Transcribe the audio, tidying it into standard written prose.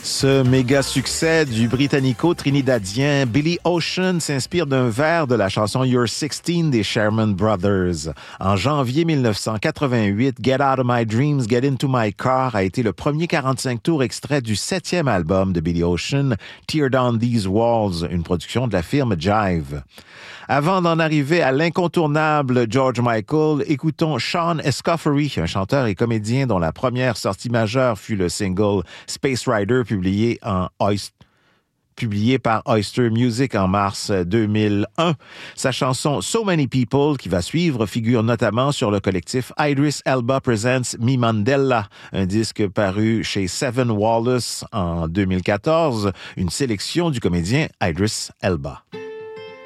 Ce méga succès du britannico-trinidadien Billy Ocean s'inspire d'un vers de la chanson You're 16 des Sherman Brothers. En janvier 1988, Get Out of My Dreams, Get Into My Car a été le premier 45 tours extrait du 7e album de Billy Ocean, Tear Down These Walls, une production de la firme Jive. Avant d'en arriver à l'incontournable George Michael, écoutons Sean Escoffery, un chanteur et comédien dont la première sortie majeure fut le single Space Rider publié par Oyster Music en mars 2001. Sa chanson So Many People, qui va suivre, figure notamment sur le collectif Idris Elba Presents Me Mandela, un disque paru chez Seven Wallace en 2014, une sélection du comédien Idris Elba.